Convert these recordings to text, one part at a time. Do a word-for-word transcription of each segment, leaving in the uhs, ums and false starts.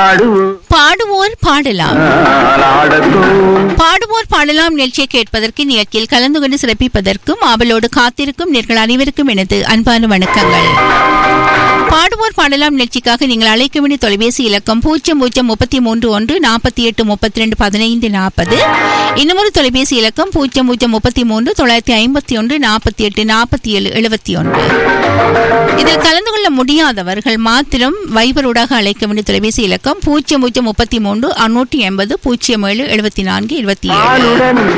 பாடுவோர் பாடலாம் பாடுவோர் பாடலாம் நிகழ்ச்சியை கேட்பதற்கு நிகழ்ச்சியில் கலந்து கொண்டு சிறப்பிப்பதற்கும் ஆவலோடு காத்திருக்கும் நேர்கள் அனைவருக்கும் எனது அன்பான வணக்கங்கள். பாடுவோர் பாடலாம் நிகழ்ச்சிக்காக நீங்கள் அழைக்க வேண்டிய தொலைபேசி இலக்கம் பூஜ்ஜியம் பூஜ்ஜியம் முப்பத்தி மூன்று ஒன்று நாற்பத்தி எட்டு முப்பத்தி ரெண்டு பதினைந்து நாற்பது. இன்னமொரு தொலைபேசி இலக்கம் பூஜ்ஜியம் பூஜ்ஜியம் முப்பத்தி மூன்று தொள்ளாயிரத்தி ஐம்பத்தி ஒன்று நாற்பத்தி எட்டு நாற்பத்தி ஏழு எழுபத்தி ஒன்று. இதில் கலந்து கொள்ள முடியாதவர்கள் மாத்திரம் வைபரோடாக அழைக்க வேண்டிய தொலைபேசி இலக்கம் பூஜ்ஜியம் பூஜ்ஜியம் முப்பத்தி மூன்று அறுநூற்றி எண்பது பூஜ்ஜியம் ஏழு எழுபத்தி நான்கு இருபத்தி ஏழு.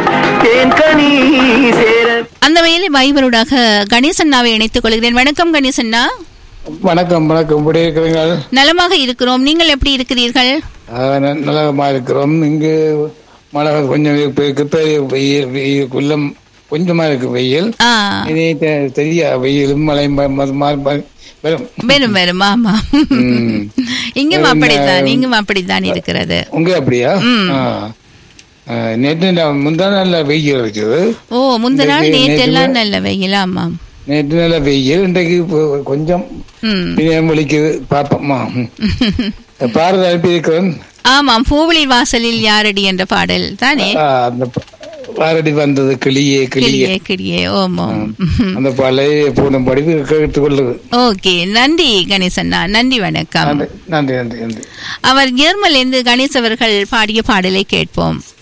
அந்த வகையில் வைபரோடாக கணேசன்னாவை இணைத்துக் கொள்கிறேன். வணக்கம் கணேசன்னா. வணக்கம். வணக்கம். எப்படி இருக்கிறீங்க? நலமாக இருக்கிறோம். நீங்கள் எப்படி இருக்கிறீர்கள்? நலமா இருக்கிறோம். இங்கு மழை கொஞ்சம் வெயில் கொஞ்சமா இருக்கு. வெயில் தெரியா வெயிலும் மழையும் வெறும் வெறும். ஆமா, இங்கும் அப்படித்தான் இங்கும் அப்படித்தான் இருக்கிறது. உங்க அப்படியா? நேற்று முந்தா நல்ல வெயில் இருக்குது. ஓ, முந்த நாள் நேற்று எல்லாம் நல்ல வெயில். ஆமா, நேற்று நல்ல வெயில். இன்றைக்கு கொஞ்சம் வலிக்குது. பாப்பமா பாரத அனுப்பி இருக்கிறேன். ஆமாம், பூவிழி வாசலில் யாரடி என்ற பாடல் தானே. அந்த பாரடி வந்தது கிளியே கிளியே கிளியே. ஓமோ, அந்த பழைய பூனம் படிப்பு கேட்டுக் கொள்ளுது. ஓகே, நன்றி கணேசண்ணா. நன்றி, வணக்கம். நன்றி நன்றி நன்றி. அவர் ஜெர்மனிலிருந்து கணேஷ் அவர்கள் பாடிய பாடலை கேட்போம்.